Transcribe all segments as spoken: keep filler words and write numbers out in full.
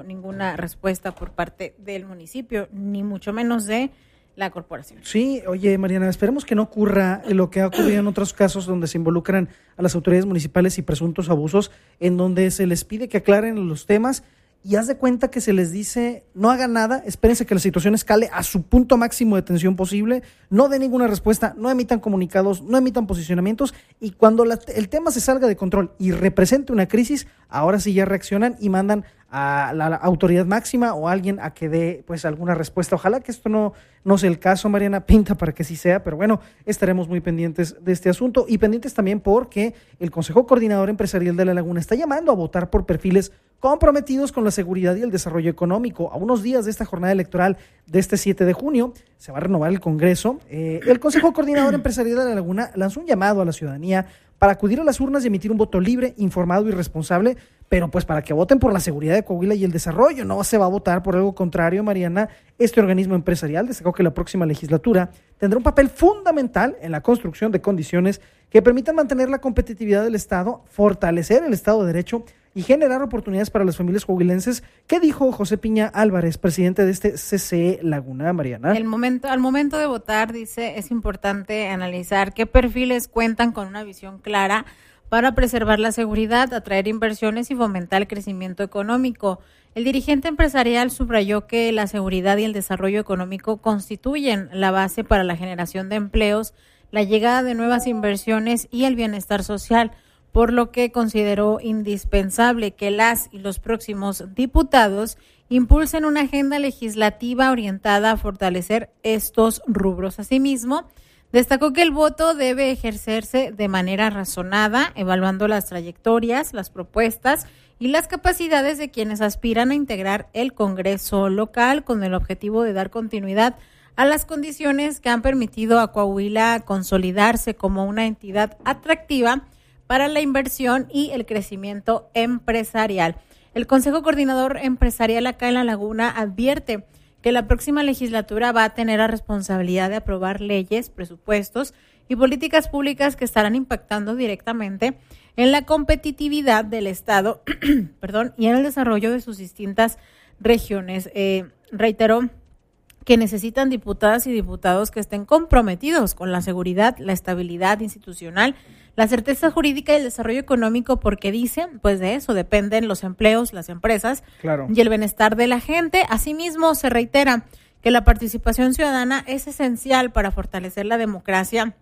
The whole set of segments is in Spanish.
ninguna respuesta por parte del municipio, ni mucho menos de la corporación. Sí, oye, Mariana, esperemos que no ocurra lo que ha ocurrido en otros casos donde se involucran a las autoridades municipales y presuntos abusos, en donde se les pide que aclaren los temas y haz de cuenta que se les dice no hagan nada, espérense que la situación escale a su punto máximo de tensión posible, no den ninguna respuesta, no emitan comunicados, no emitan posicionamientos, y cuando la, el tema se salga de control y represente una crisis, ahora sí ya reaccionan y mandan a la, la autoridad máxima o a alguien a que dé pues alguna respuesta. Ojalá que esto no, no sea el caso, Mariana, pinta para que sí sea, pero bueno, estaremos muy pendientes de este asunto y pendientes también porque el Consejo Coordinador Empresarial de La Laguna está llamando a votar por perfiles comprometidos con la seguridad y el desarrollo económico. A unos días de esta jornada electoral de este siete de junio, se va a renovar el Congreso. Eh, el Consejo Coordinador Empresarial de La Laguna lanzó un llamado a la ciudadanía para acudir a las urnas y emitir un voto libre, informado y responsable, pero pues para que voten por la seguridad de Coahuila y el desarrollo. No se va a votar por algo contrario, Mariana. Este organismo empresarial destacó que la próxima legislatura tendrá un papel fundamental en la construcción de condiciones que permitan mantener la competitividad del Estado, fortalecer el Estado de Derecho y generar oportunidades para las familias coahuilenses. ¿Qué dijo José Piña Álvarez, presidente de este C C E Laguna, Mariana? El momento, al momento de votar, dice, es importante analizar qué perfiles cuentan con una visión clara para preservar la seguridad, atraer inversiones y fomentar el crecimiento económico. El dirigente empresarial subrayó que la seguridad y el desarrollo económico constituyen la base para la generación de empleos, la llegada de nuevas inversiones y el bienestar social, por lo que consideró indispensable que las y los próximos diputados impulsen una agenda legislativa orientada a fortalecer estos rubros. Asimismo, destacó que el voto debe ejercerse de manera razonada, evaluando las trayectorias, las propuestas y las capacidades de quienes aspiran a integrar el Congreso local con el objetivo de dar continuidad a las condiciones que han permitido a Coahuila consolidarse como una entidad atractiva para la inversión y el crecimiento empresarial. El Consejo Coordinador Empresarial acá en La Laguna advierte que la próxima legislatura va a tener la responsabilidad de aprobar leyes, presupuestos y políticas públicas que estarán impactando directamente en la competitividad del Estado perdón, y en el desarrollo de sus distintas regiones. Eh, reiteró que necesitan diputadas y diputados que estén comprometidos con la seguridad, la estabilidad institucional, la certeza jurídica y el desarrollo económico, porque dicen, pues de eso dependen los empleos, las empresas, claro, y el bienestar de la gente. Asimismo, se reitera que la participación ciudadana es esencial para fortalecer la democracia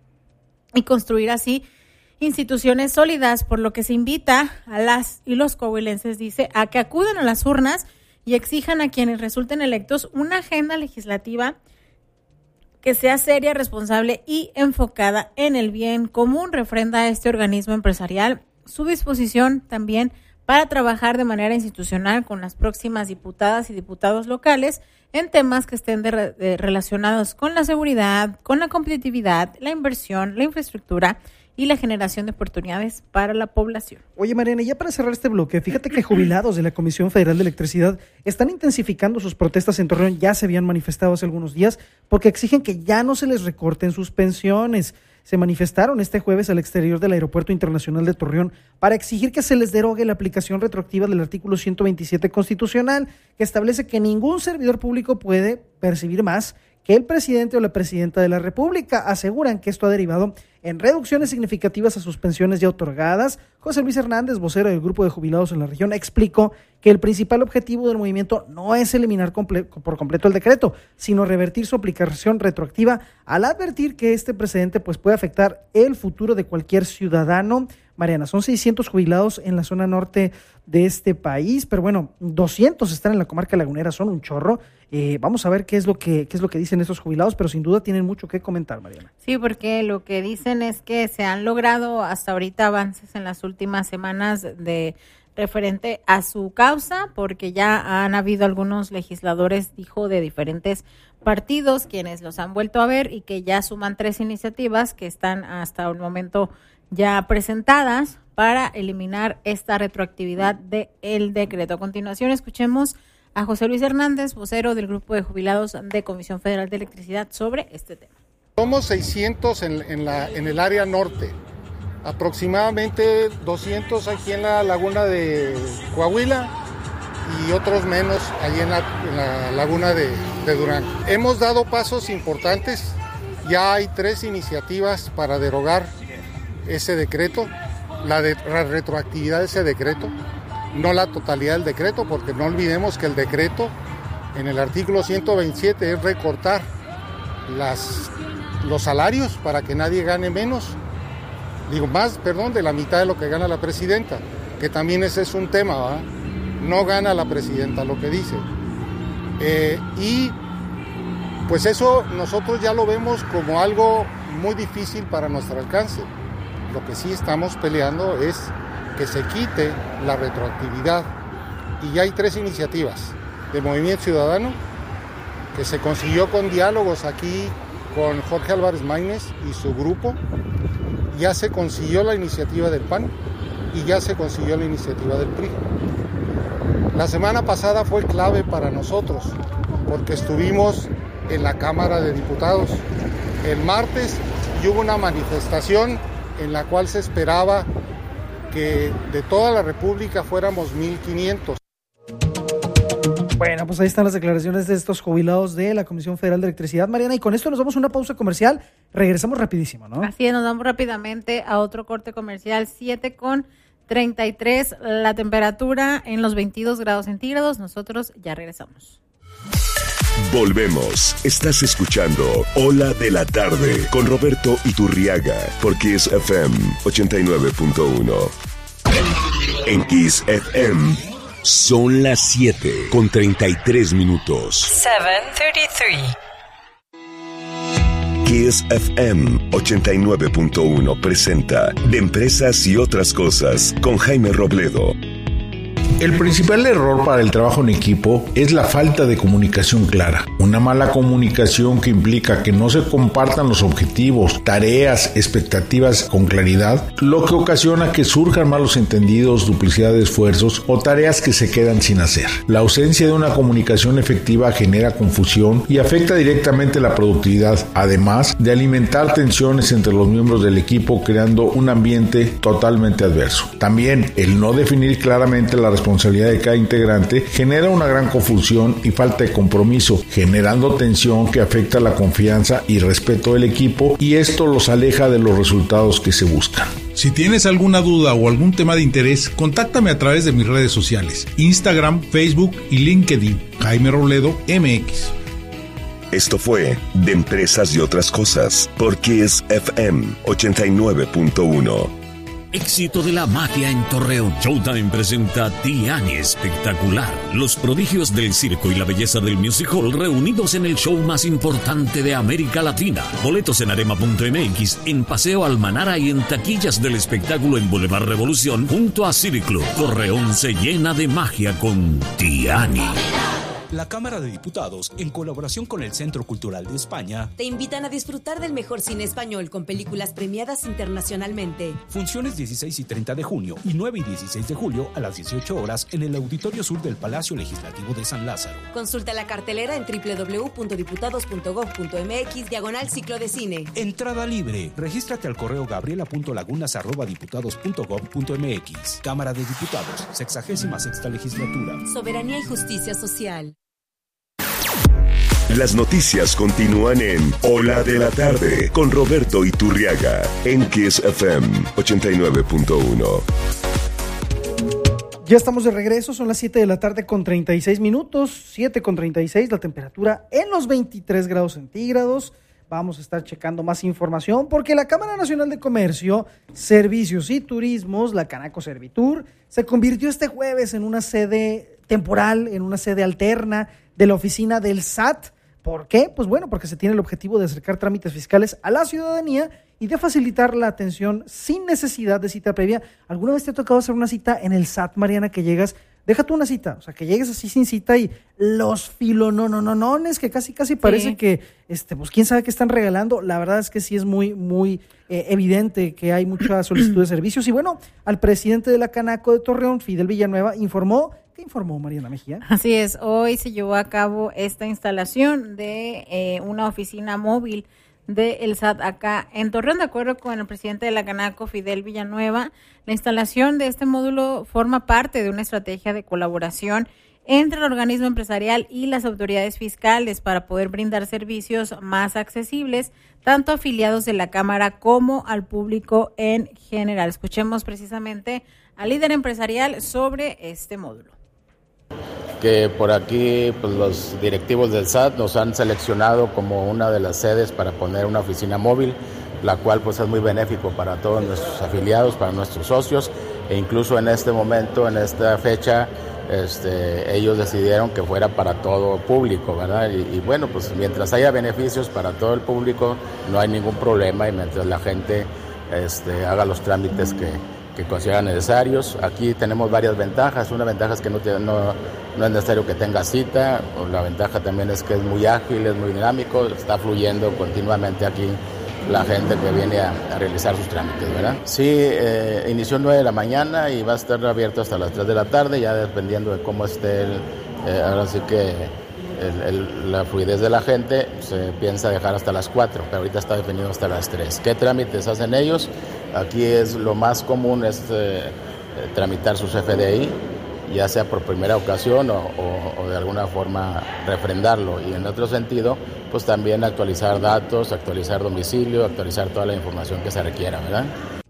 y construir así instituciones sólidas, por lo que se invita a las y los coahuilenses, dice, a que acudan a las urnas y exijan a quienes resulten electos una agenda legislativa que sea seria, responsable y enfocada en el bien común. Refrenda a este organismo empresarial su disposición también para trabajar de manera institucional con las próximas diputadas y diputados locales en temas que estén de, de, relacionados con la seguridad, con la competitividad, la inversión, la infraestructura y la generación de oportunidades para la población. Oye, Mariana, ya para cerrar este bloque, fíjate que jubilados de la Comisión Federal de Electricidad están intensificando sus protestas en Torreón. Ya se habían manifestado hace algunos días porque exigen que ya no se les recorten sus pensiones. Se manifestaron este jueves al exterior del Aeropuerto Internacional de Torreón para exigir que se les derogue la aplicación retroactiva del artículo ciento veintisiete constitucional, que establece que ningún servidor público puede percibir más que el presidente o la presidenta de la República. Aseguran que esto ha derivado en reducciones significativas a sus pensiones ya otorgadas. José Luis Hernández, vocero del grupo de jubilados en la región, explicó que el principal objetivo del movimiento no es eliminar comple- por completo el decreto, sino revertir su aplicación retroactiva, al advertir que este precedente pues, puede afectar el futuro de cualquier ciudadano. Mariana, son seiscientos jubilados en la zona norte de este país, pero bueno, doscientos están en la comarca lagunera, son un chorro. Eh, vamos a ver qué es lo que qué es lo que dicen estos jubilados, pero sin duda tienen mucho que comentar, Mariana. Sí, porque lo que dicen es que se han logrado hasta ahorita avances en las últimas semanas de referente a su causa, porque ya han habido algunos legisladores, dijo, de diferentes partidos, quienes los han vuelto a ver y que ya suman tres iniciativas que están hasta el momento ya presentadas para eliminar esta retroactividad del decreto. A continuación, escuchemos a José Luis Hernández, vocero del grupo de jubilados de Comisión Federal de Electricidad, sobre este tema. Somos seiscientos en, en, la, en el área norte, aproximadamente doscientos aquí en la laguna de Coahuila y otros menos allí en la, en la laguna de, de Durango. Hemos dado pasos importantes, ya hay tres iniciativas para derogar ese decreto, la, de, la retroactividad de ese decreto, no la totalidad del decreto, porque no olvidemos que el decreto en el artículo ciento veintisiete es recortar las, los salarios para que nadie gane menos, digo más, perdón, de la mitad de lo que gana la presidenta, que también ese es un tema, ¿verdad? No gana la presidenta lo que dice. Eh, y pues eso nosotros ya lo vemos como algo muy difícil para nuestro alcance. Lo que sí estamos peleando es que se quite la retroactividad. Y ya hay tres iniciativas de Movimiento Ciudadano que se consiguió con diálogos aquí con Jorge Álvarez Maínez y su grupo. Ya se consiguió la iniciativa del P A N y ya se consiguió la iniciativa del P R I. La semana pasada fue clave para nosotros porque estuvimos en la Cámara de Diputados el martes y hubo una manifestación en la cual se esperaba que de toda la República fuéramos mil quinientos. Bueno, pues ahí están las declaraciones de estos jubilados de la Comisión Federal de Electricidad, Mariana, y con esto nos vamos a una pausa comercial, regresamos rapidísimo, ¿no? Así es, nos vamos rápidamente a otro corte comercial, siete con treinta y tres, la temperatura en los veintidós grados centígrados, nosotros ya regresamos. Volvemos. Estás escuchando Ola de la Tarde con Roberto Iturriaga por Kiss F M ochenta y nueve punto uno. En Kiss F M son las siete con treinta y tres minutos. siete treinta y tres. Kiss F M ochenta y nueve punto uno presenta De Empresas y Otras Cosas con Jaime Robledo. El principal error para el trabajo en equipo es la falta de comunicación clara. Una mala comunicación que implica que no se compartan los objetivos, tareas, expectativas con claridad, lo que ocasiona que surjan malos entendidos, duplicidad de esfuerzos o tareas que se quedan sin hacer. La ausencia de una comunicación efectiva genera confusión y afecta directamente la productividad, además de alimentar tensiones entre los miembros del equipo, creando un ambiente totalmente adverso. También, el no definir claramente la responsabilidad responsabilidad de cada integrante genera una gran confusión y falta de compromiso, generando tensión que afecta la confianza y respeto del equipo, y esto los aleja de los resultados que se buscan. Si tienes alguna duda o algún tema de interés, contáctame a través de mis redes sociales, Instagram, Facebook y LinkedIn, Jaime Robledo M X. Esto fue De Empresas y Otras Cosas por Kiss F M ochenta y nueve punto uno. Éxito de la magia en Torreón. Showtime presenta Tiani Espectacular. Los prodigios del circo y la belleza del music hall reunidos en el show más importante de América Latina. Boletos en arema punto m x, en Paseo Almanara y en taquillas del espectáculo en Boulevard Revolución junto a City Club. Torreón se llena de magia con Tiani. La Cámara de Diputados, en colaboración con el Centro Cultural de España, te invitan a disfrutar del mejor cine español con películas premiadas internacionalmente. Funciones dieciséis y treinta de junio y nueve y dieciséis de julio a las dieciocho horas en el Auditorio Sur del Palacio Legislativo de San Lázaro. Consulta la cartelera en doble u doble u doble u punto diputados punto gob punto m x diagonal ciclo de cine. Entrada libre. Regístrate al correo gabriela punto lagunas arroba diputados punto gob punto m x. Cámara de Diputados, sexagésima sexta legislatura. Soberanía y justicia social. Las noticias continúan en Ola de la Tarde con Roberto Iturriaga en Kiss F M ochenta y nueve punto uno. Ya estamos de regreso, son las siete de la tarde con treinta y seis minutos, siete con treinta y seis, la temperatura en los veintitrés grados centígrados. Vamos a estar checando más información porque la Cámara Nacional de Comercio, Servicios y Turismos, la Canaco Servitur, se convirtió este jueves en una sede temporal, en una sede alterna de la oficina del S A T. ¿Por qué? Pues bueno, porque se tiene el objetivo de acercar trámites fiscales a la ciudadanía y de facilitar la atención sin necesidad de cita previa. ¿Alguna vez te ha tocado hacer una cita en el S A T, Mariana, que llegas, deja tú una cita, o sea, que llegues así sin cita y los filonononones que casi casi parece sí. que, este, pues quién sabe qué están regalando? La verdad es que sí es muy, muy eh, evidente que hay mucha solicitud de servicios. Y bueno, al presidente de la Canaco de Torreón, Fidel Villanueva, informó. ¿Qué informó Mariana Mejía? Así es, hoy se llevó a cabo esta instalación de eh, una oficina móvil del S A T acá en Torreón. De acuerdo con el presidente de la Canaco, Fidel Villanueva, la instalación de este módulo forma parte de una estrategia de colaboración entre el organismo empresarial y las autoridades fiscales para poder brindar servicios más accesibles, tanto a afiliados de la Cámara como al público en general. Escuchemos precisamente al líder empresarial sobre este módulo. Que por aquí pues, los directivos del S A T nos han seleccionado como una de las sedes para poner una oficina móvil, la cual pues es muy benéfico para todos nuestros afiliados, para nuestros socios, e incluso en este momento, en esta fecha, este, ellos decidieron que fuera para todo público, ¿verdad? Y, y bueno, pues mientras haya beneficios para todo el público, no hay ningún problema, y mientras la gente este, haga los trámites que que consideran necesarios. Aquí tenemos varias ventajas. Una ventaja es que no, te, no, no es necesario que tenga cita. La ventaja también es que es muy ágil, es muy dinámico, está fluyendo continuamente aquí la gente que viene a, a realizar sus trámites, ¿verdad? Sí, eh, inició nueve de la mañana y va a estar abierto hasta las tres de la tarde, ya dependiendo de cómo esté el, eh, ahora sí que el, el, la fluidez de la gente, se piensa dejar hasta las cuatro, pero ahorita está definido hasta las tres. ¿Qué trámites hacen ellos? Aquí es lo más común es eh, tramitar su C F D I, ya sea por primera ocasión o, o, o de alguna forma refrendarlo, y en otro sentido, pues también actualizar datos, actualizar domicilio, actualizar toda la información que se requiera, ¿verdad?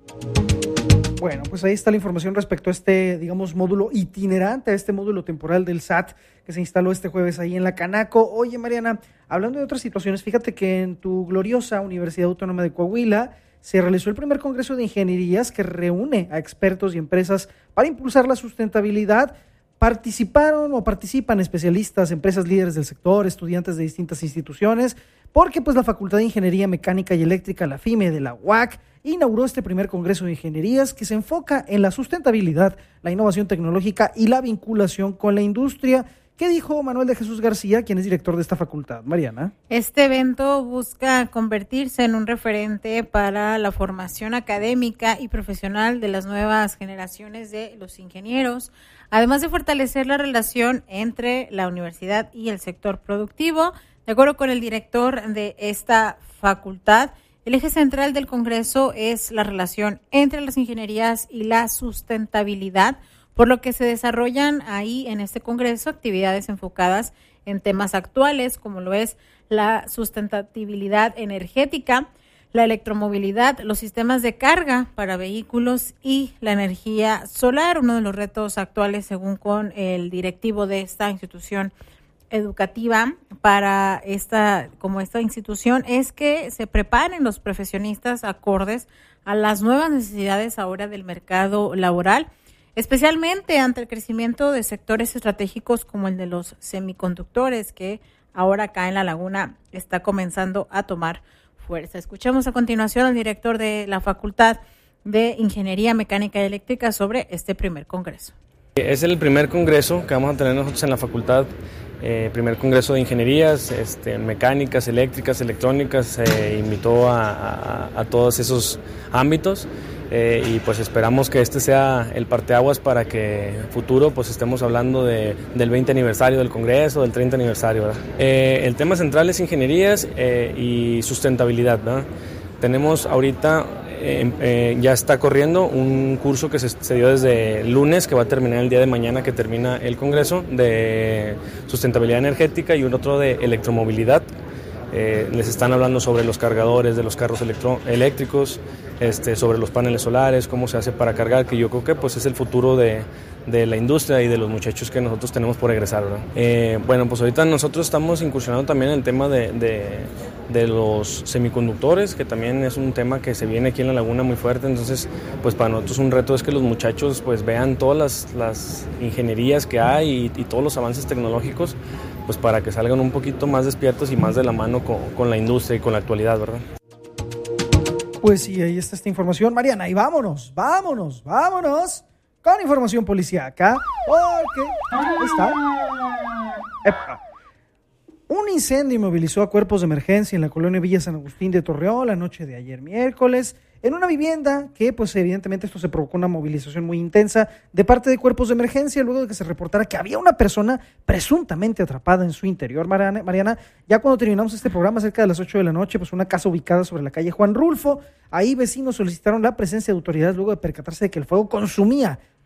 Bueno, pues ahí está la información respecto a este, digamos, módulo itinerante, a este módulo temporal del S A T que se instaló este jueves ahí en la Canaco. Oye, Mariana, hablando de otras situaciones, fíjate que en tu gloriosa Universidad Autónoma de Coahuila se realizó el primer Congreso de Ingenierías que reúne a expertos y empresas para impulsar la sustentabilidad. Participaron o participan especialistas, empresas líderes del sector, estudiantes de distintas instituciones, porque pues la Facultad de Ingeniería Mecánica y Eléctrica, la FIME de la U A C, inauguró este primer Congreso de Ingenierías que se enfoca en la sustentabilidad, la innovación tecnológica y la vinculación con la industria. ¿Qué dijo Manuel de Jesús García, quien es director de esta facultad? Mariana. Este evento busca convertirse en un referente para la formación académica y profesional de las nuevas generaciones de los ingenieros, además de fortalecer la relación entre la universidad y el sector productivo. De acuerdo con el director de esta facultad, el eje central del Congreso es la relación entre las ingenierías y la sustentabilidad, por lo que se desarrollan ahí en este Congreso actividades enfocadas en temas actuales, como lo es la sustentabilidad energética, la electromovilidad, los sistemas de carga para vehículos y la energía solar. Uno de los retos actuales, según con el directivo de esta institución educativa para esta, como esta institución, es que se preparen los profesionistas acordes a las nuevas necesidades ahora del mercado laboral, especialmente ante el crecimiento de sectores estratégicos como el de los semiconductores, que ahora acá en La Laguna está comenzando a tomar fuerza. Escuchamos a continuación al director de la Facultad de Ingeniería Mecánica y Eléctrica sobre este primer congreso. Es el primer congreso que vamos a tener nosotros en la facultad, eh, primer congreso de ingenierías, este, mecánicas, eléctricas, electrónicas, se eh, invitó a, a, a todos esos ámbitos. Eh, y pues esperamos que este sea el parteaguas para que en futuro pues estemos hablando de, del veinte aniversario del Congreso, del treinta aniversario, ¿verdad? Eh, el tema central es ingenierías eh, y sustentabilidad, ¿verdad? Tenemos ahorita, eh, eh, ya está corriendo un curso que se, se dio desde el lunes, que va a terminar el día de mañana que termina el Congreso, de sustentabilidad energética, y un otro de electromovilidad. Eh, les están hablando sobre los cargadores de los carros electro- eléctricos, este, sobre los paneles solares, cómo se hace para cargar, que yo creo que pues es el futuro de, de la industria y de los muchachos que nosotros tenemos por egresar, ¿verdad? Eh, bueno, pues ahorita nosotros estamos incursionando también en el tema de, de, de los semiconductores, que también es un tema que se viene aquí en La Laguna muy fuerte. Entonces pues para nosotros un reto es que los muchachos pues vean todas las, las ingenierías que hay y, y todos los avances tecnológicos, pues para que salgan un poquito más despiertos y más de la mano con, con la industria y con la actualidad, ¿verdad? Pues sí, ahí está esta información, Mariana, y vámonos, vámonos, vámonos con información policíaca, porque ahí está. Epa. Un incendio inmovilizó a cuerpos de emergencia en la colonia Villa San Agustín de Torreón la noche de ayer miércoles, en una vivienda que, pues evidentemente esto se provocó una movilización muy intensa de parte de cuerpos de emergencia luego de que se reportara que había una persona presuntamente atrapada en su interior. Mariana, Mariana, ya cuando terminamos este programa cerca de las ocho de la noche, pues una casa ubicada sobre la calle Juan Rulfo, ahí vecinos solicitaron la presencia de autoridades luego de percatarse de que el fuego consumía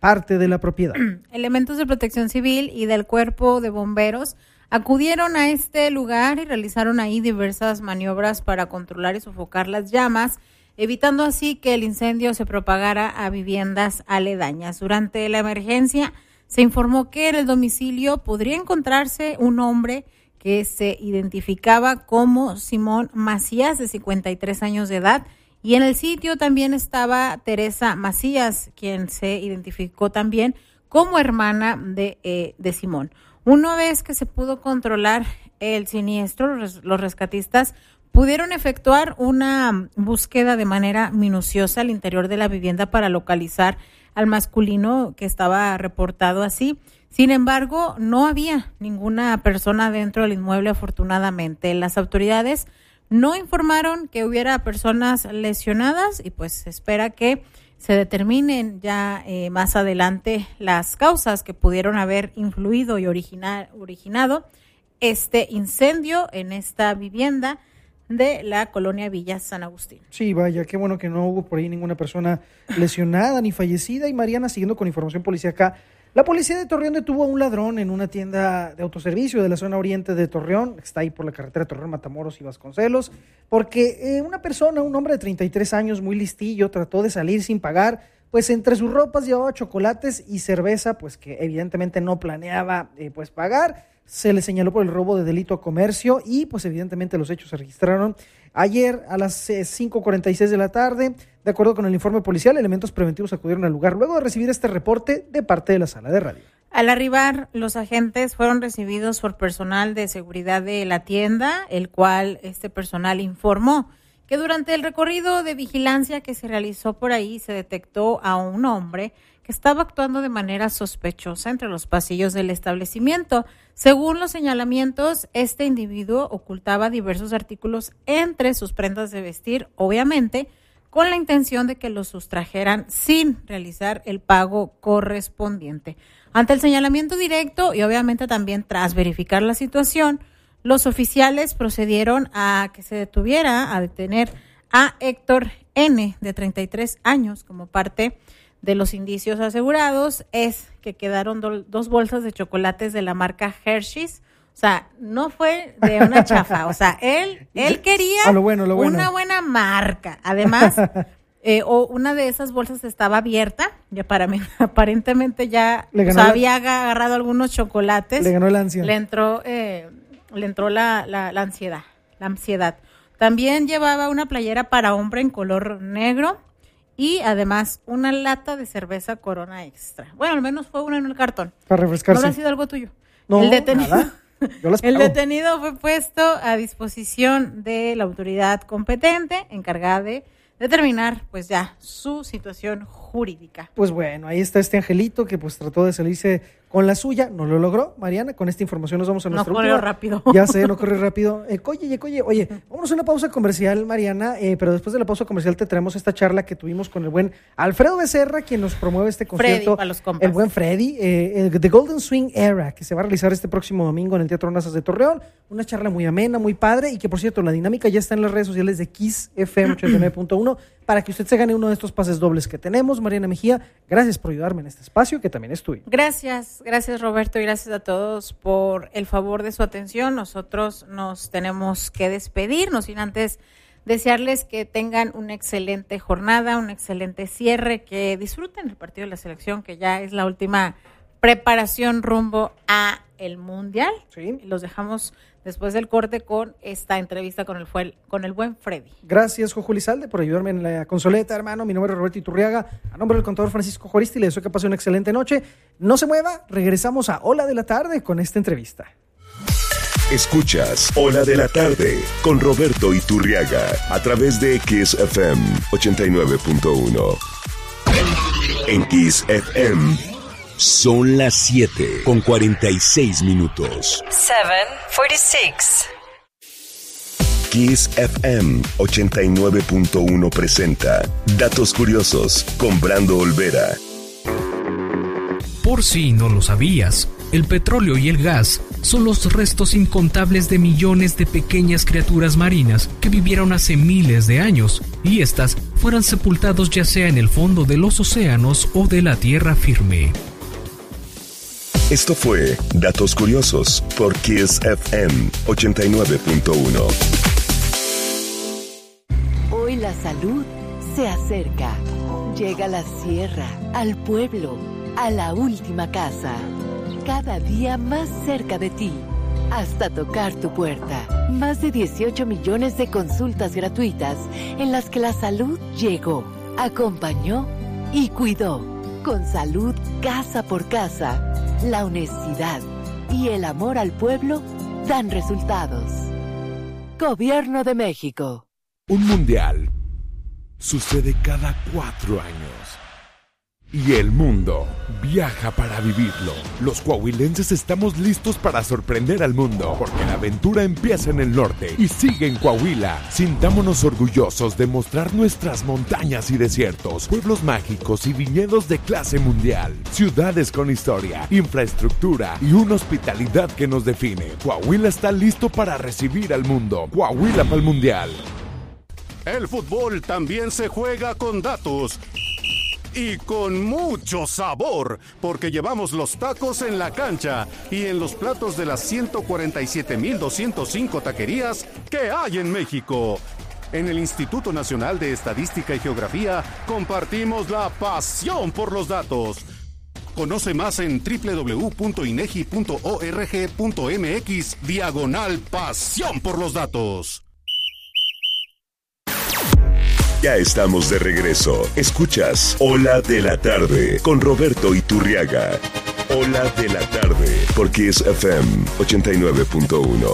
parte de la propiedad. Elementos de protección civil y del cuerpo de bomberos acudieron a este lugar y realizaron ahí diversas maniobras para controlar y sofocar las llamas, evitando así que el incendio se propagara a viviendas aledañas. Durante la emergencia se informó que en el domicilio podría encontrarse un hombre que se identificaba como Simón Macías, de cincuenta y tres años de edad, y en el sitio también estaba Teresa Macías, quien se identificó también como hermana de, eh, de Simón. Una vez que se pudo controlar el siniestro, los rescatistas pudieron efectuar una búsqueda de manera minuciosa al interior de la vivienda para localizar al masculino que estaba reportado así. Sin embargo, no había ninguna persona dentro del inmueble, afortunadamente. Las autoridades no informaron que hubiera personas lesionadas y pues se espera que se determinen ya eh, más adelante las causas que pudieron haber influido y originar, originado este incendio en esta vivienda de la colonia Villa San Agustín. Sí, vaya, qué bueno que no hubo por ahí ninguna persona lesionada ni fallecida. Y Mariana, siguiendo con información policíaca, la policía de Torreón detuvo a un ladrón en una tienda de autoservicio de la zona oriente de Torreón, que está ahí por la carretera Torreón, Matamoros y Vasconcelos, porque eh, una persona, un hombre de treinta y tres años, muy listillo, trató de salir sin pagar, pues entre sus ropas llevaba chocolates y cerveza, pues que evidentemente no planeaba eh, pues pagar. Se le señaló por el robo de delito a comercio y pues evidentemente los hechos se registraron ayer a las cinco cuarenta y seis de la tarde. De acuerdo con el informe policial, elementos preventivos acudieron al lugar luego de recibir este reporte de parte de la sala de radio. Al arribar, los agentes fueron recibidos por personal de seguridad de la tienda, el cual este personal informó que durante el recorrido de vigilancia que se realizó por ahí se detectó a un hombre que estaba actuando de manera sospechosa entre los pasillos del establecimiento. Según los señalamientos, este individuo ocultaba diversos artículos entre sus prendas de vestir, obviamente, con la intención de que los sustrajeran sin realizar el pago correspondiente. Ante el señalamiento directo y obviamente también tras verificar la situación, los oficiales procedieron a que se detuviera, a detener a Héctor N., de treinta y tres años, como parte de los indicios asegurados. Es que quedaron do- dos bolsas de chocolates de la marca Hershey's. O sea, no fue de una chafa. O sea, él él quería a lo bueno, lo bueno. una buena marca. Además, eh, o una de esas bolsas estaba abierta. Ya para mí, aparentemente ya o sea, la, había agarrado algunos chocolates. Le ganó la ansiedad. Le entró, eh, le entró la, la, la ansiedad. La ansiedad. También llevaba una playera para hombre en color negro. Y además una lata de cerveza Corona Extra. Bueno, al menos fue una en el cartón. Para refrescarse. ¿No ha sido algo tuyo? No, el detenido, nada. Yo las el pago. detenido fue puesto a disposición de la autoridad competente, encargada de determinar pues ya su situación jurídica. Pues bueno, ahí está este angelito que pues trató de salirse con la suya, no lo logró. Mariana, con esta información nos vamos a nuestro No corrió rápido. Ya sé, no corrió rápido. Eh, oye, oye, oye, vámonos a una pausa comercial, Mariana, eh, pero después de la pausa comercial te traemos esta charla que tuvimos con el buen Alfredo Becerra, quien nos promueve este concierto. Freddy, para los compas. El buen Freddy, eh, el The Golden Swing Era, que se va a realizar este próximo domingo en el Teatro Nazas de Torreón. Una charla muy amena, muy padre, y que por cierto, la dinámica ya está en las redes sociales de Kiss F M ochenta y nueve punto uno para que usted se gane uno de estos pases dobles que tenemos. Mariana Mejía, gracias por ayudarme en este espacio que también es tuyo. Gracias, gracias Roberto, y gracias a todos por el favor de su atención. Nosotros nos tenemos que despedir, no sin antes desearles que tengan una excelente jornada, un excelente cierre, que disfruten el partido de la selección, que ya es la última preparación rumbo a el Mundial. Sí. Los dejamos después del corte con esta entrevista con el, fue, con el buen Freddy. Gracias, Jojo Lizalde, por ayudarme en la consoleta, hermano. Mi nombre es Roberto Iturriaga. A nombre del contador Francisco Juaristi, le deseo que pase una excelente noche. No se mueva, regresamos a Hola de la Tarde con esta entrevista. Escuchas Hola de la Tarde con Roberto Iturriaga a través de Kiss F M ochenta y nueve punto uno. En Kiss F M son las siete con cuarenta y seis minutos. siete cuarenta y seis. Kiss F M ochenta y nueve punto uno presenta Datos Curiosos con Brando Olvera. Por si no lo sabías, el petróleo y el gas son los restos incontables de millones de pequeñas criaturas marinas que vivieron hace miles de años y éstas fueran sepultados ya sea en el fondo de los océanos o de la tierra firme. Esto fue Datos Curiosos por Kiss F M ochenta y nueve punto uno. Hoy la salud se acerca. Llega a la sierra, al pueblo, a la última casa. Cada día más cerca de ti, hasta tocar tu puerta. Más de dieciocho millones de consultas gratuitas en las que la salud llegó, acompañó y cuidó. Con salud casa por casa, la honestidad y el amor al pueblo dan resultados. Gobierno de México. Un mundial sucede cada cuatro años. Y el mundo viaja para vivirlo. Los coahuilenses estamos listos para sorprender al mundo, porque la aventura empieza en el norte y sigue en Coahuila. Sintámonos orgullosos de mostrar nuestras montañas y desiertos, pueblos mágicos y viñedos de clase mundial, ciudades con historia, infraestructura y una hospitalidad que nos define. Coahuila está listo para recibir al mundo. Coahuila para el mundial. El fútbol también se juega con datos. Y con mucho sabor, porque llevamos los tacos en la cancha y en los platos de las ciento cuarenta y siete mil doscientos cinco taquerías que hay en México. En el Instituto Nacional de Estadística y Geografía compartimos la pasión por los datos. Conoce más en doble u doble u doble u punto inegi punto org punto mx diagonal pasión por los datos. Ya estamos de regreso. Escuchas Ola de la Tarde con Roberto Iturriaga. Ola de la Tarde por Kiss F M ochenta y nueve punto uno.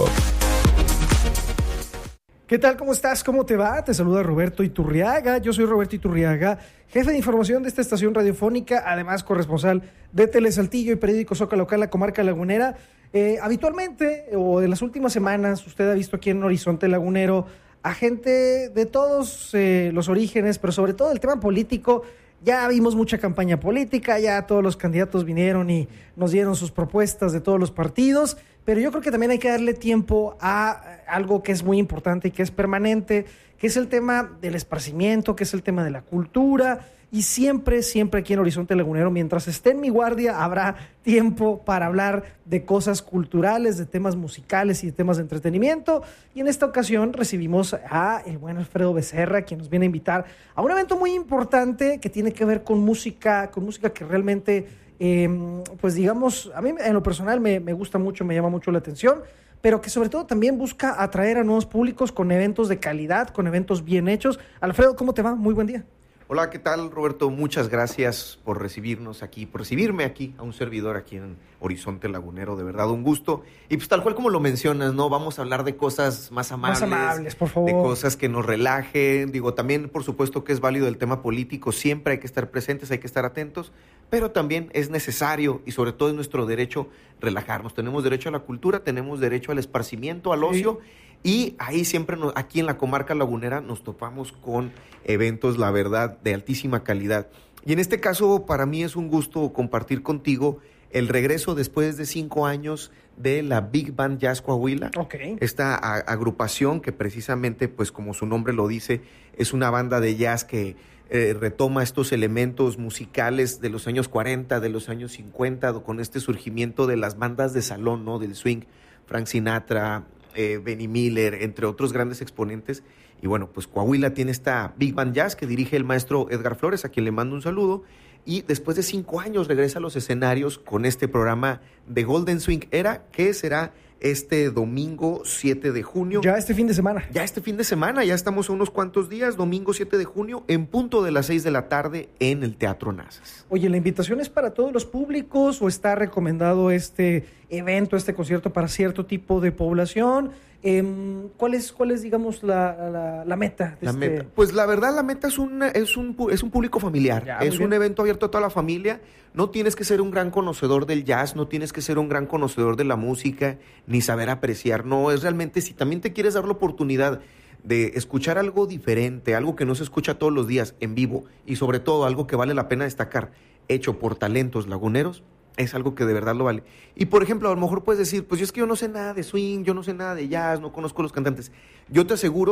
¿Qué tal? ¿Cómo estás? ¿Cómo te va? Te saluda Roberto Iturriaga. Yo soy Roberto Iturriaga, jefe de información de esta estación radiofónica, además corresponsal de Telesaltillo y periódico Zócalo acá en la comarca lagunera. Eh, habitualmente, o en las últimas semanas, usted ha visto aquí en Horizonte Lagunero a gente de todos eh, los orígenes, pero sobre todo el tema político. Ya vimos mucha campaña política, ya todos los candidatos vinieron y nos dieron sus propuestas de todos los partidos, pero yo creo que también hay que darle tiempo a algo que es muy importante y que es permanente, que es el tema del esparcimiento, que es el tema de la cultura. Y siempre, siempre aquí en Horizonte Lagunero, mientras esté en mi guardia, habrá tiempo para hablar de cosas culturales, de temas musicales y de temas de entretenimiento. Y en esta ocasión recibimos a el buen Alfredo Becerra, quien nos viene a invitar a un evento muy importante que tiene que ver con música, con música que realmente, eh, pues digamos, a mí en lo personal me, me gusta mucho, me llama mucho la atención, pero que sobre todo también busca atraer a nuevos públicos con eventos de calidad, con eventos bien hechos. Alfredo, ¿cómo te va? Muy buen día. Hola, ¿qué tal, Roberto? Muchas gracias por recibirnos aquí, por recibirme aquí, a un servidor aquí en Horizonte Lagunero, de verdad, un gusto. Y pues tal cual como lo mencionas, ¿no? Vamos a hablar de cosas más amables. Más amables, por favor. De cosas que nos relajen. Digo, también, por supuesto, que es válido el tema político. Siempre hay que estar presentes, hay que estar atentos. Pero también es necesario, y sobre todo es nuestro derecho, relajarnos. Tenemos derecho a la cultura, tenemos derecho al esparcimiento, al ocio. Sí. Y ahí siempre, nos, aquí en la comarca lagunera, nos topamos con eventos, la verdad, de altísima calidad. Y en este caso, para mí es un gusto compartir contigo el regreso después de cinco años de la Big Band Jazz Coahuila. Okay. Esta a, agrupación que precisamente, pues como su nombre lo dice, es una banda de jazz que eh, retoma estos elementos musicales de los años cuarenta, de los años cincuenta, con este surgimiento de las bandas de salón, ¿no? Del swing, Frank Sinatra, Eh, Benny Miller, entre otros grandes exponentes. Y bueno, pues Coahuila tiene esta Big Band Jazz que dirige el maestro Edgar Flores, a quien le mando un saludo, y después de cinco años regresa a los escenarios con este programa de Golden Swing Era, que será este domingo siete de junio. Ya este fin de semana. Ya este fin de semana, ya estamos a unos cuantos días, domingo siete de junio, en punto de las seis de la tarde en el Teatro Nazas. Oye, ¿la invitación es para todos los públicos o está recomendado este evento, este concierto para cierto tipo de población? Eh, ¿Cuál es, cuál es, digamos, la, la, la meta? De la este... meta? Pues la verdad, la meta es un, es un, es un público familiar. Ya, es un bien. evento abierto a toda la familia. No tienes que ser un gran conocedor del jazz, no tienes que ser un gran conocedor de la música, ni saber apreciar. No, es realmente, si también te quieres dar la oportunidad de escuchar algo diferente, algo que no se escucha todos los días en vivo, y sobre todo algo que vale la pena destacar, hecho por talentos laguneros, es algo que de verdad lo vale. Y por ejemplo, a lo mejor puedes decir, pues yo es que yo no sé nada de swing, yo no sé nada de jazz, no conozco los cantantes. Yo te aseguro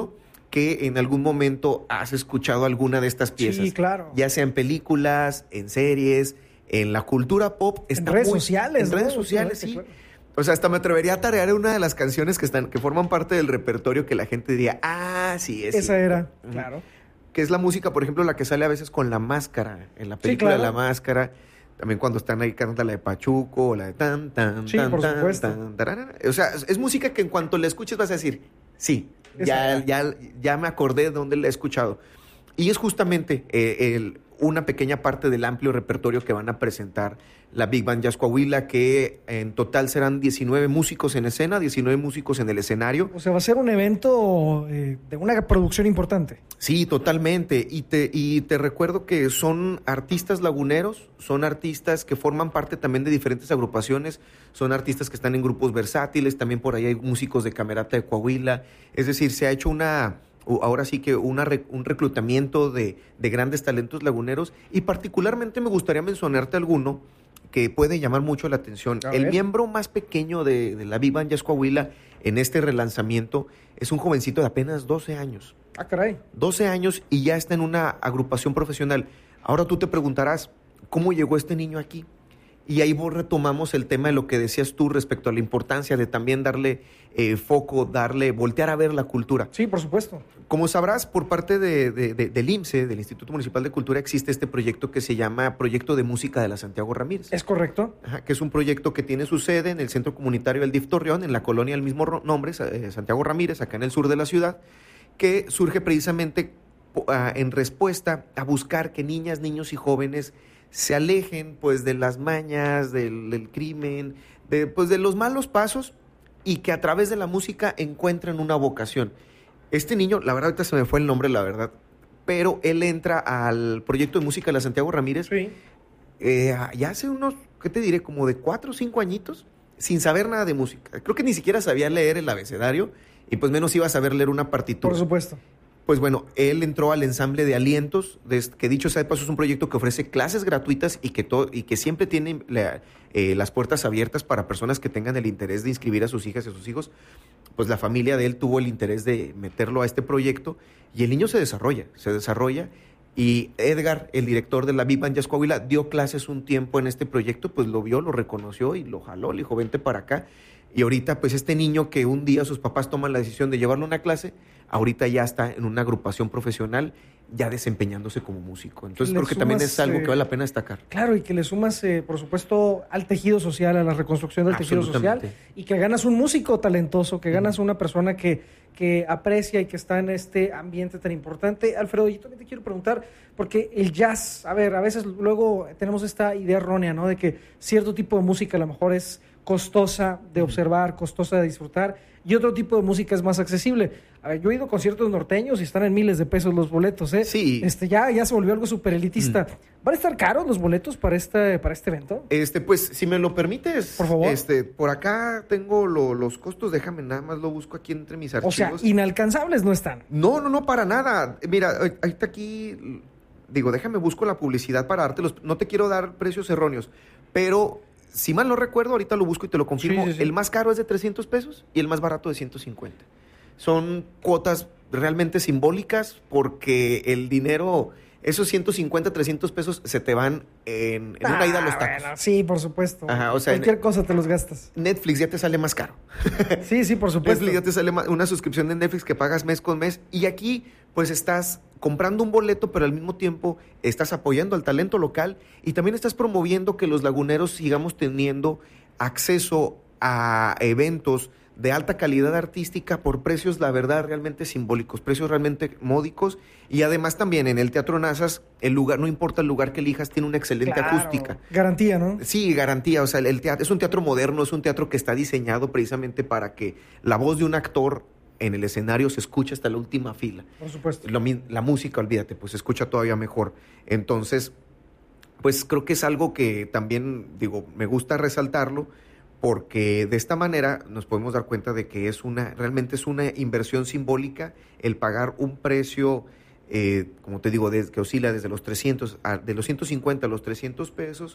que en algún momento has escuchado alguna de estas piezas. Sí, claro. Ya sea en películas, en series, en la cultura pop. Está en redes muy, sociales. En ¿no? redes sociales, sí. Claro. O sea, hasta me atrevería a tarear una de las canciones que están, que forman parte del repertorio que la gente diría, ah, sí, es Esa cierto. era, Ujú. claro. Que es la música, por ejemplo, la que sale a veces con La Máscara, en la Sí, película claro. de La Máscara. También cuando están ahí canta la de Pachuco, o la de tan, tan, Sí, tan, por tan, supuesto. tan, tararara. O sea, es, es música que en cuanto la escuches vas a decir, sí, ya, Esa. ya, ya me acordé de dónde la he escuchado. Y es justamente eh, el, una pequeña parte del amplio repertorio que van a presentar la Big Band Jazz Coahuila, que en total serán diecinueve músicos en escena, diecinueve músicos en el escenario. O sea, va a ser un evento eh, de una producción importante. Sí, totalmente. Y te, y te recuerdo que son artistas laguneros, son artistas que forman parte también de diferentes agrupaciones, son artistas que están en grupos versátiles, también por ahí hay músicos de Camerata de Coahuila. Es decir, se ha hecho una, ahora sí que una, un reclutamiento de, de grandes talentos laguneros, y particularmente me gustaría mencionarte alguno que puede llamar mucho la atención. A El ver. miembro más pequeño de, de la Big Band Jazz Coahuila en este relanzamiento es un jovencito de apenas doce años. Ah, caray. doce años y ya está en una agrupación profesional. Ahora tú te preguntarás, ¿cómo llegó este niño aquí? Y ahí vos retomamos el tema de lo que decías tú respecto a la importancia de también darle eh, foco, darle, voltear a ver la cultura. Sí, por supuesto. Como sabrás, por parte de, de, de, del I M S S E, del Instituto Municipal de Cultura, existe este proyecto que se llama Proyecto de Música de la Santiago Ramírez. Es correcto. Ajá, que es un proyecto que tiene su sede en el Centro Comunitario del D I F Torreón, en la colonia del mismo ro- nombre, eh, Santiago Ramírez, acá en el sur de la ciudad, que surge precisamente uh, en respuesta a buscar que niñas, niños y jóvenes se alejen pues de las mañas, del, del crimen, de, pues de los malos pasos, y que a través de la música encuentren una vocación. Este niño, la verdad ahorita se me fue el nombre, la verdad, pero él entra al proyecto de música de la Santiago Ramírez Sí. eh, ya hace unos, ¿qué te diré? Como de cuatro o cinco añitos, sin saber nada de música. Creo que ni siquiera sabía leer el abecedario, y pues menos iba a saber leer una partitura. Por supuesto. Pues bueno, él entró al ensamble de Alientos, de, que dicho sea de paso es un proyecto que ofrece clases gratuitas y que, to, y que siempre tiene la, eh, las puertas abiertas para personas que tengan el interés de inscribir a sus hijas y a sus hijos. Pues la familia de él tuvo el interés de meterlo a este proyecto, y el niño se desarrolla, se desarrolla. Y Edgar, el director de la Big Band Jazz Coahuila, dio clases un tiempo en este proyecto, pues lo vio, lo reconoció y lo jaló, le dijo, vente para acá. Y ahorita, pues este niño que un día sus papás toman la decisión de llevarlo a una clase, ahorita ya está en una agrupación profesional, ya desempeñándose como músico. Entonces Le creo que también sumas, es algo eh, que vale la pena destacar. Claro, y que le sumas, eh, por supuesto, al tejido social, a la reconstrucción del tejido social, Absolutamente. y que ganas un músico talentoso, que ganas una persona que, que aprecia y que está en este ambiente tan importante. Alfredo, yo también te quiero preguntar, porque el jazz, a ver, a veces luego tenemos esta idea errónea, ¿no? De que cierto tipo de música a lo mejor es costosa de observar, costosa de disfrutar, y otro tipo de música es más accesible. A ver, yo he ido a conciertos norteños y están en miles de pesos los boletos, ¿eh? Sí. Este, ya, ya se volvió algo súper elitista. ¿Van a estar caros los boletos para este, para este evento? Este, pues, si me lo permites, Por favor. Este, por acá tengo lo- los costos, déjame nada más lo busco aquí entre mis O sea, archivos. inalcanzables no están. No, no, no, para nada. Mira, ahorita aquí, digo, déjame busco la publicidad para darte los... No te quiero dar precios erróneos, pero si mal no recuerdo, ahorita lo busco y te lo confirmo. Sí, sí, sí. El más caro es de trescientos pesos y el más barato de ciento cincuenta. Son cuotas realmente simbólicas porque el dinero, esos ciento cincuenta, trescientos pesos se te van en, en una ida a los tacos. Ah, bueno, sí, por supuesto. Ajá, o sea, cualquier en- cosa te los gastas. Netflix ya te sale más caro. Sí, sí, por supuesto. Netflix ya te sale ma- una suscripción de Netflix que pagas mes con mes, y aquí pues estás comprando un boleto, pero al mismo tiempo estás apoyando al talento local y también estás promoviendo que los laguneros sigamos teniendo acceso a eventos de alta calidad artística por precios, la verdad, realmente simbólicos, precios realmente módicos. Y además también en el Teatro Nazas, el lugar, no importa el lugar que elijas, tiene una excelente Claro. acústica. Garantía, ¿no? Sí, garantía. O sea, el teatro es un teatro moderno, es un teatro que está diseñado precisamente para que la voz de un actor en el escenario se escuche hasta la última fila. Por supuesto. Lo mi- la música, olvídate, pues se escucha todavía mejor. Entonces, pues creo que es algo que también, digo, me gusta resaltarlo, porque de esta manera nos podemos dar cuenta de que es una, realmente es una inversión simbólica el pagar un precio, eh, como te digo, de- que oscila desde los trescientos, a- de los ciento cincuenta a los trescientos pesos,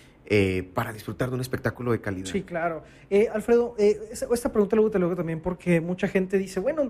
eh, para disfrutar de un espectáculo de calidad. Sí, claro. Eh, Alfredo, eh, esa- esta pregunta luego te lo hago también porque mucha gente dice, bueno,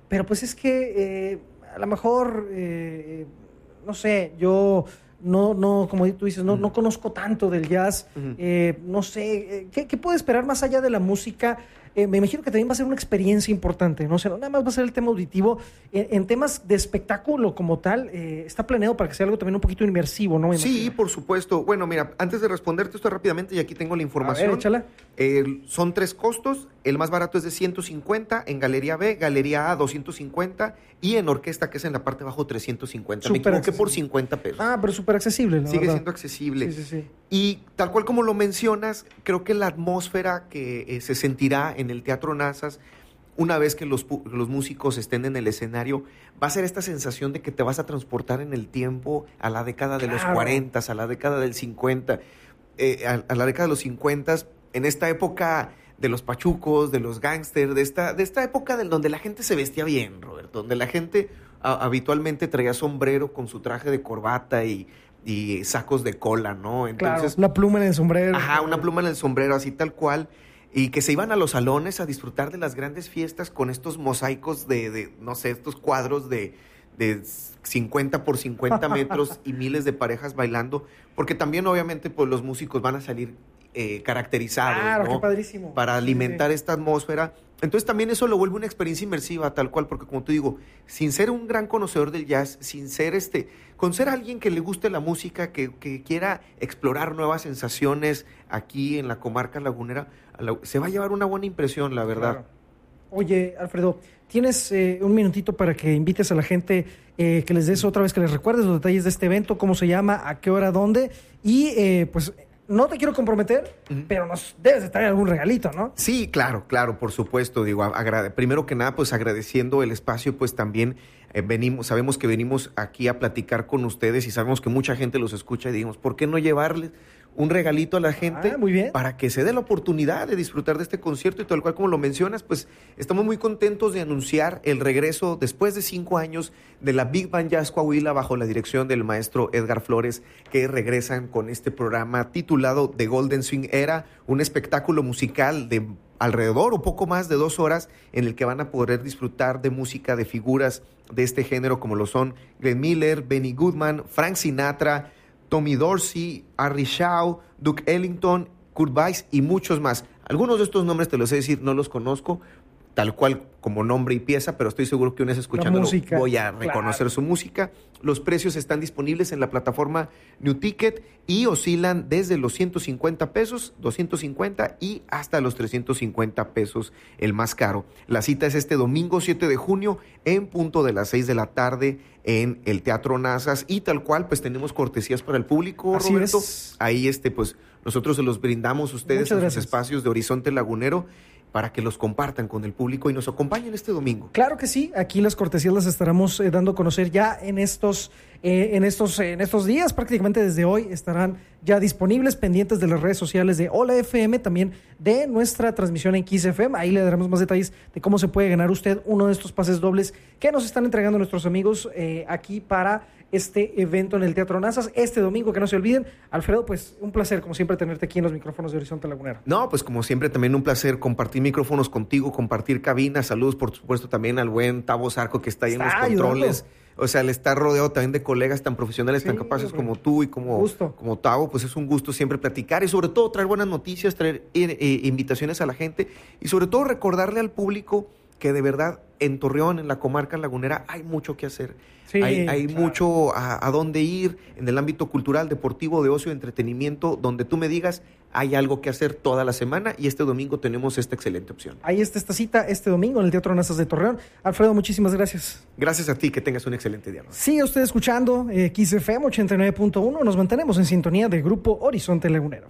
pero pues es que eh, a lo mejor, eh, no sé, yo no, no como tú dices, no, uh-huh. no conozco tanto del jazz, uh-huh. eh, no sé, eh, ¿qué, ¿qué puedo esperar más allá de la música? Eh, me imagino que también va a ser una experiencia importante, ¿no? O sea, no nada más va a ser el tema auditivo. En, en temas de espectáculo como tal, eh, está planeado para que sea algo también un poquito inmersivo, ¿no? Sí, por supuesto. Bueno, mira, antes de responderte esto rápidamente, y aquí tengo la información. A ver, échala. Eh, son tres costos. El más barato es de ciento cincuenta, en Galería B, Galería A doscientos cincuenta y en Orquesta, que es en la parte de abajo, trescientos cincuenta. Me equivoqué por cincuenta pesos. Ah, pero súper accesible, ¿no? Sigue ¿verdad? siendo accesible. Sí, sí, sí. Y tal cual como lo mencionas, creo que la atmósfera que eh, se sentirá en el Teatro Nazas, una vez que los, los músicos estén en el escenario, va a ser esta sensación de que te vas a transportar en el tiempo a la década de claro. los cuarenta, a la década del cincuenta, eh, a, a la década de los cincuenta, en esta época de los pachucos, de los gángsters, de esta, de esta época del donde la gente se vestía bien, Roberto, donde la gente a, habitualmente traía sombrero con su traje de corbata y, y sacos de cola, ¿no? Entonces, claro, una pluma en el sombrero. Ajá, una pluma en el sombrero, así tal cual. Y que se iban a los salones a disfrutar de las grandes fiestas con estos mosaicos de, de no sé, estos cuadros de, de cincuenta por cincuenta metros y miles de parejas bailando, porque también obviamente pues los músicos van a salir eh, caracterizados, claro, ¿no? Qué padrísimo. Para alimentar sí, sí. esta atmósfera. Entonces también eso lo vuelve una experiencia inmersiva, tal cual, porque como te digo, sin ser un gran conocedor del jazz, sin ser este, con ser alguien que le guste la música, que, que quiera explorar nuevas sensaciones aquí en la comarca lagunera, se va a llevar una buena impresión, la verdad. Claro. Oye, Alfredo, ¿tienes eh, un minutito para que invites a la gente, eh, que les des otra vez, que les recuerdes los detalles de este evento, cómo se llama, a qué hora, dónde? Y eh, pues no te quiero comprometer, uh-huh. pero nos debes de traer algún regalito, ¿no? Sí, claro, claro, por supuesto. Digo, agrade- primero que nada, pues agradeciendo el espacio, pues también eh, venimos, sabemos que venimos aquí a platicar con ustedes y sabemos que mucha gente los escucha y digamos, ¿por qué no llevarles un regalito a la gente ah, muy bien. para que se dé la oportunidad de disfrutar de este concierto? Y tal cual como lo mencionas, pues estamos muy contentos de anunciar el regreso después de cinco años de la Big Band Jazz Coahuila bajo la dirección del maestro Edgar Flores, que regresan con este programa titulado The Golden Swing Era, un espectáculo musical de alrededor o poco más de dos horas en el que van a poder disfrutar de música de figuras de este género como lo son Glenn Miller, Benny Goodman, Frank Sinatra, Tommy Dorsey, Harry Shaw, Duke Ellington, Kurt Weiss y muchos más. Algunos de estos nombres te los sé decir, no los conozco tal cual como nombre y pieza, pero estoy seguro que una vez escuchándolo voy a reconocer claro. su música. Los precios están disponibles en la plataforma New Ticket y oscilan desde los ciento cincuenta pesos, doscientos cincuenta y hasta los trescientos cincuenta pesos, el más caro. La cita es este domingo siete de junio en punto de las seis de la tarde en el Teatro Nazas y tal cual pues tenemos cortesías para el público, Así Roberto. Es. Ahí este pues nosotros se los brindamos a ustedes Muchas en gracias. sus espacios de Horizonte Lagunero para que los compartan con el público y nos acompañen este domingo. Claro que sí, aquí las cortesías las estaremos eh, dando a conocer ya en estos, eh, en estos, eh, en estos días, prácticamente desde hoy estarán ya disponibles, pendientes de las redes sociales de Hola F M, también de nuestra transmisión en Kiss F M. Ahí le daremos más detalles de cómo se puede ganar usted uno de estos pases dobles que nos están entregando nuestros amigos eh, aquí para este evento en el Teatro Nazas este domingo, que no se olviden. Alfredo, pues un placer como siempre tenerte aquí en los micrófonos de Horizonte Lagunero. No, pues como siempre también un placer compartir micrófonos contigo, compartir cabinas. Saludos por supuesto también al buen Tavo Zarco que está ahí está en los controles. Ayudando. O sea, el estar rodeado también de colegas tan profesionales, sí, tan capaces hombre. como tú y como, como Tavo, pues es un gusto siempre platicar y sobre todo traer buenas noticias, traer eh, eh, invitaciones a la gente y sobre todo recordarle al público que de verdad en Torreón, en la comarca lagunera, hay mucho que hacer. Sí, hay hay claro. mucho a, a dónde ir en el ámbito cultural, deportivo, de ocio, de entretenimiento, donde tú me digas, hay algo que hacer toda la semana y este domingo tenemos esta excelente opción. Ahí está esta cita este domingo en el Teatro Nazas de Torreón. Alfredo, muchísimas gracias. Gracias a ti, que tengas un excelente día. Sigue usted escuchando eh, Kiss F M ochenta y nueve punto uno. Nos mantenemos en sintonía de Grupo Horizonte Lagunero.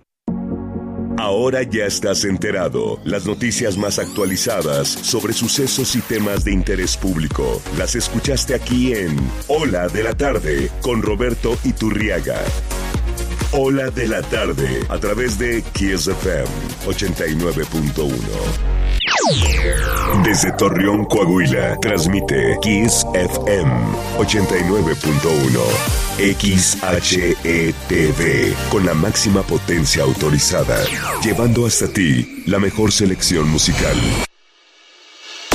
Ahora ya estás enterado. Las noticias más actualizadas sobre sucesos y temas de interés público las escuchaste aquí en Hola de la Tarde con Roberto Iturriaga. Hola de la Tarde a través de Kiss F M ochenta y nueve punto uno. Desde Torreón, Coahuila, transmite Kiss F M ochenta y nueve punto uno. X H E T V, con la máxima potencia autorizada, llevando hasta ti la mejor selección musical.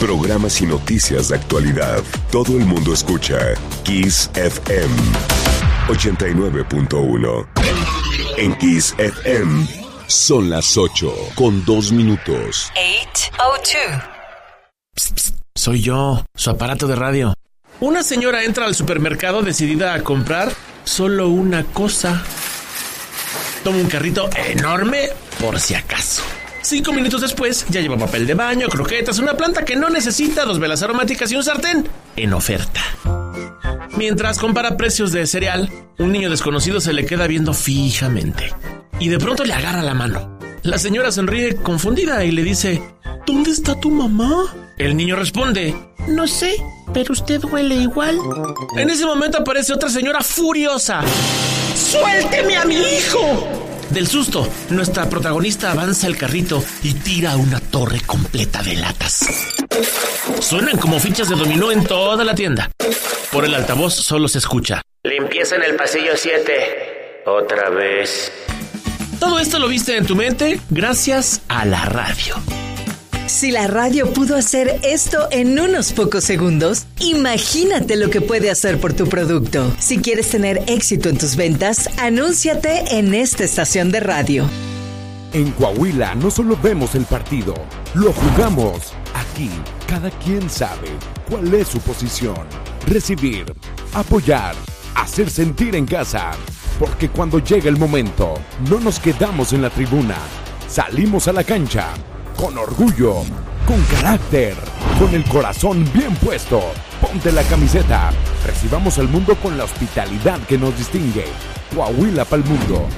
Programas y noticias de actualidad. Todo el mundo escucha Kiss F M ochenta y nueve punto uno. En Kiss F M son las ocho con dos minutos. eight oh two. Psst, psst, soy yo, su aparato de radio. Una señora entra al supermercado decidida a comprar solo una cosa. Toma un carrito enorme por si acaso. Cinco minutos después ya lleva papel de baño, croquetas, una planta que no necesita, dos velas aromáticas y un sartén en oferta. Mientras compara precios de cereal, un niño desconocido se le queda viendo fijamente y de pronto le agarra la mano. La señora sonríe confundida y le dice: ¿dónde está tu mamá? El niño responde: no sé, pero usted huele igual. En ese momento aparece otra señora furiosa: ¡suélteme a mi hijo! Del susto, nuestra protagonista avanza el carrito y tira una torre completa de latas. Suenan como fichas de dominó en toda la tienda. Por el altavoz solo se escucha: limpieza en el pasillo siete. Otra vez. Todo esto lo viste en tu mente gracias a la radio. Si la radio pudo hacer esto en unos pocos segundos, imagínate lo que puede hacer por tu producto. Si quieres tener éxito en tus ventas, anúnciate en esta estación de radio. En Coahuila no solo vemos el partido, lo jugamos. Aquí, cada quien sabe cuál es su posición. Recibir, apoyar, hacer sentir en casa. Porque cuando llega el momento, no nos quedamos en la tribuna. Salimos a la cancha. Con orgullo, con carácter, con el corazón bien puesto. Ponte la camiseta. Recibamos al mundo con la hospitalidad que nos distingue. Coahuila pa'l mundo.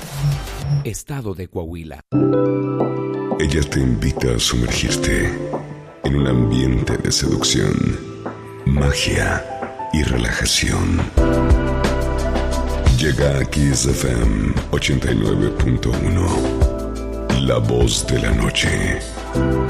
Estado de Coahuila. Ella te invita a sumergirte en un ambiente de seducción, magia y relajación. Llega a Kiss F M ochenta y nueve punto uno. La voz de la noche.